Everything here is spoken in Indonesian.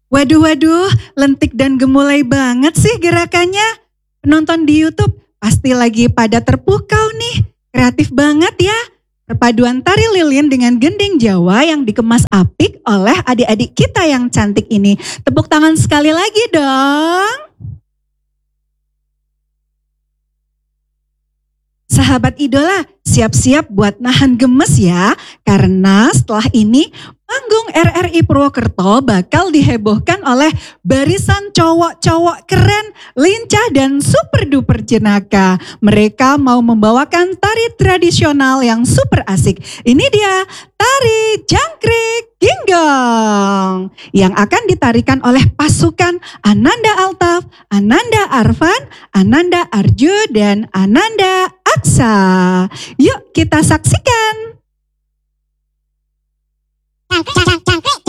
Waduh, waduh, lentik dan gemulai banget sih gerakannya. Penonton di YouTube pasti lagi pada terpukau nih. Kreatif banget ya. Perpaduan tari lilin dengan gending Jawa yang dikemas apik oleh adik-adik kita yang cantik ini. Tepuk tangan sekali lagi dong. Sahabat idola, siap-siap buat nahan gemes ya. Karena setelah ini panggung RRI Purwokerto bakal dihebohkan oleh barisan cowok-cowok keren, lincah dan super duper jenaka. Mereka mau membawakan tari tradisional yang super asik. Ini dia tari jangkrik ginggong yang akan ditarikan oleh pasukan Ananda Altaf, Ananda Arfan, Ananda Arju dan Ananda Aksa. Yuk kita saksikan. Jangkrik.